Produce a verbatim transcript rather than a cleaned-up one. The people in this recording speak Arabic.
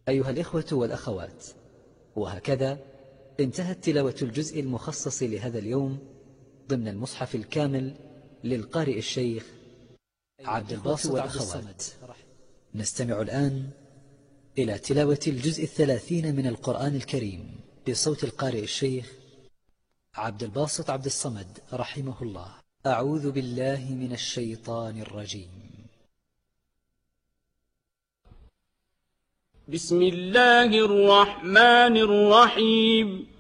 أيها الإخوة والأخوات، وهكذا انتهت تلاوة الجزء المخصص لهذا اليوم ضمن المصحف الكامل للقارئ الشيخ عبد الباسط عبد الصمد. نستمع الآن إلى تلاوة الجزء الثلاثين من القرآن الكريم بصوت القارئ الشيخ عبد الباسط عبد الصمد رحمه الله. أعوذ بالله من الشيطان الرجيم. بسم الله الرحمن الرحيم.